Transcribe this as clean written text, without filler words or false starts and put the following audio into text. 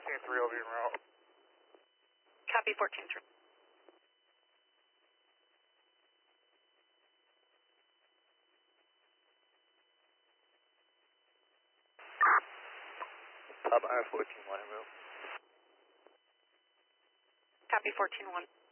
14-3 will be en route. Copy 14-3. Papa I-14-1 en route. Copy 14-1.